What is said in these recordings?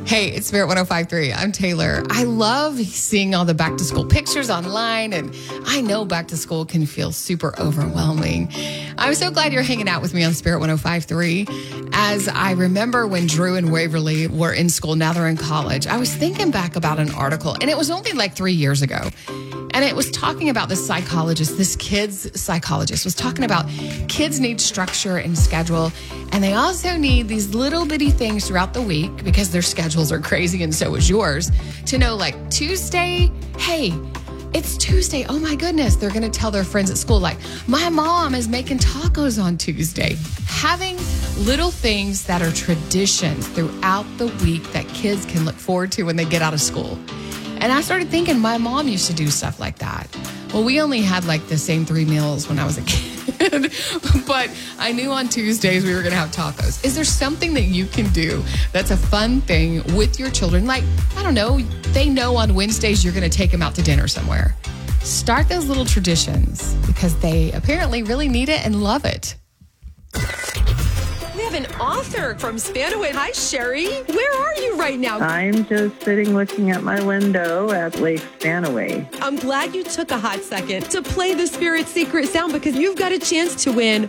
Hey, it's Spirit 105.3. I'm Taylor. I love seeing all the back to school pictures online, and I know back to school can feel super overwhelming. I'm so glad you're hanging out with me on Spirit 105.3. As I remember when Drew and Waverly were in school, now they're in college, I was thinking back about an article, and it was only like 3 years ago. And it was talking about this psychologist, this kid's psychologist was talking about kids need structure and schedule. And they also need these little bitty things throughout the week because their schedules are crazy and so is yours to know, like Tuesday, hey, it's Tuesday. Oh my goodness. They're going to tell their friends at school, like, my mom is making tacos on Tuesday. Having little things that are traditions throughout the week that kids can look forward to when they get out of school. And I started thinking my mom used to do stuff like that. Well, we only had like the same 3 meals when I was a kid, but I knew on Tuesdays we were going to have tacos. Is there something that you can do that's a fun thing with your children? Like, I don't know, they know on Wednesdays you're going to take them out to dinner somewhere. Start those little traditions because they apparently really need it and love it. We have an author from Spanaway. Hi, Sherry. Where are you right now? I'm just sitting looking at my window at Lake Spanaway. I'm glad you took a hot second to play the Spirit Secret Sound because you've got a chance to win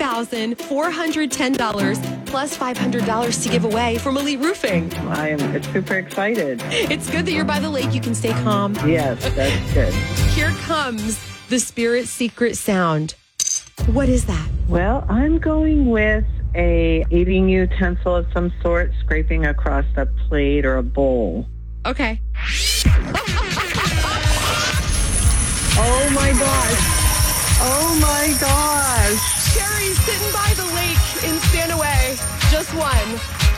$4,410 plus $500 to give away from Elite Roofing. I'm super excited. It's good that you're by the lake. You can stay calm. Yes, that's good. Here comes the Spirit Secret Sound. What is that? Well, I'm going with a eating utensil of some sort scraping across a plate or a bowl. Okay. Oh my gosh. Oh my gosh. Sherry's sitting by the lake in Spanaway. Just won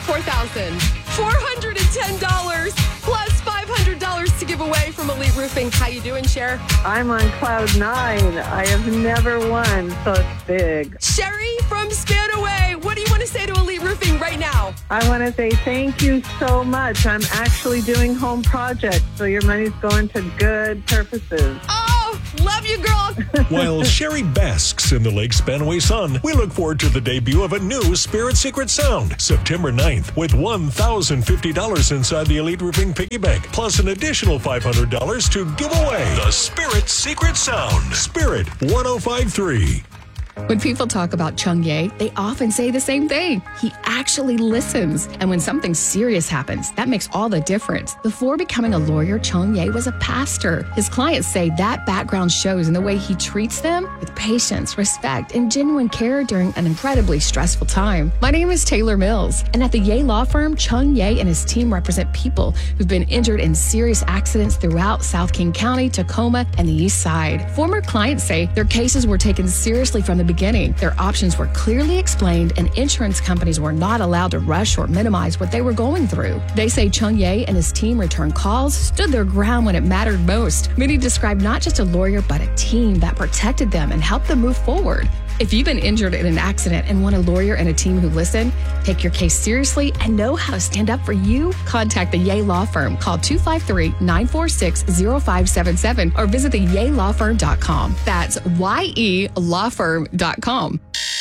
$4,410 plus $500 to give away from Elite Roofing. How you doing, Cher? I'm on cloud 9. I have never won, so it's big. Sherry from Spanaway, what do you want to say to Elite Roofing right now? I want to say thank you so much. I'm actually doing home projects, so your money's going to good purposes. Oh, love you, girl. While Sherry basks in the Lake Spanaway sun, we look forward to the debut of a new Spirit Secret Sound, September 9th, with $1,050 inside the Elite Roofing Piggy Bank, plus an additional $500 to give away. The Spirit Secret Sound, Spirit 105.3. When people talk about Chung Ye, they often say the same thing. He actually listens. And when something serious happens, that makes all the difference. Before becoming a lawyer, Chung Ye was a pastor. His clients say that background shows in the way he treats them with patience, respect, and genuine care during an incredibly stressful time. My name is Taylor Mills, and at the Ye Law Firm, Chung Ye and his team represent people who've been injured in serious accidents throughout South King County, Tacoma, and the East Side. Former clients say their cases were taken seriously from the beginning. Their options were clearly explained, and insurance companies were not allowed to rush or minimize what they were going through. They say Chung Ye and his team returned calls, stood their ground when it mattered most. Many describe not just a lawyer, but a team that protected them and helped them move forward. If you've been injured in an accident and want a lawyer and a team who listen, take your case seriously, and know how to stand up for you, contact the Ye Law Firm. Call 253-946-0577 or visit theyelawfirm.com. That's YELawfirm.com.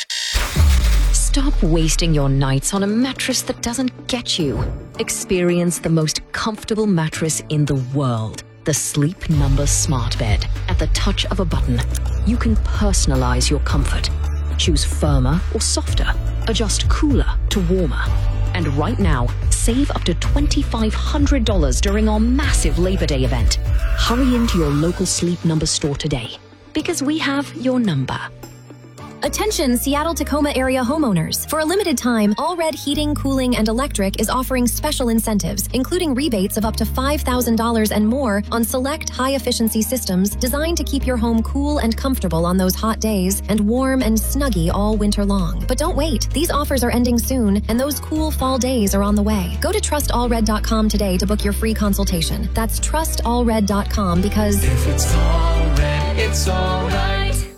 Stop wasting your nights on a mattress that doesn't get you. Experience the most comfortable mattress in the world. The Sleep Number Smart Bed. At the touch of a button, you can personalize your comfort. Choose firmer or softer. Adjust cooler to warmer. And right now, save up to $2,500 during our massive Labor Day event. Hurry into your local Sleep Number store today, because we have your number. Attention Seattle Tacoma area homeowners. For a limited time, All Red Heating, Cooling, and Electric is offering special incentives, including rebates of up to $5,000 and more on select high-efficiency systems designed to keep your home cool and comfortable on those hot days and warm and snuggy all winter long. But don't wait. These offers are ending soon, and those cool fall days are on the way. Go to trustallred.com today to book your free consultation. That's trustallred.com because if it's all red, it's all right.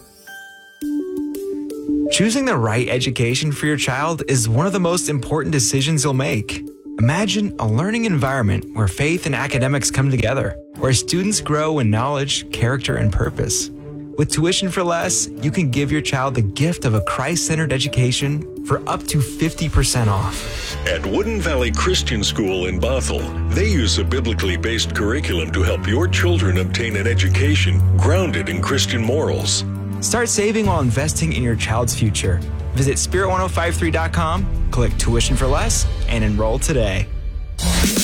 Choosing the right education for your child is one of the most important decisions you'll make. Imagine a learning environment where faith and academics come together, where students grow in knowledge, character, and purpose. With Tuition for Less, you can give your child the gift of a Christ-centered education for up to 50% off. At Wooden Valley Christian School in Bothell, they use a biblically based curriculum to help your children obtain an education grounded in Christian morals. Start saving while investing in your child's future. Visit Spirit1053.com, click Tuition for Less, and enroll today.